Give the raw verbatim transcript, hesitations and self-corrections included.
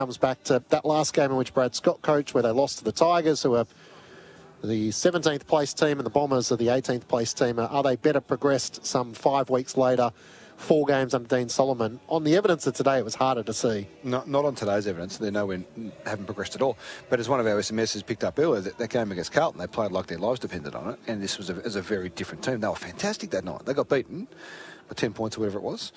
Comes back to that last game in which Brad Scott coached, where they lost to the Tigers, who are the seventeenth place team, and the Bombers are the eighteenth place team. Are they better progressed some five weeks later, four games under Dean Solomon? On the evidence of today, it was harder to see. Not, not on today's evidence. They're nowhere, haven't progressed at all. But as one of our S M Ss picked up earlier, that, that game against Carlton, they played like their lives depended on it, and this was a, was a very different team. They were fantastic that night. They got beaten by ten points or whatever it was.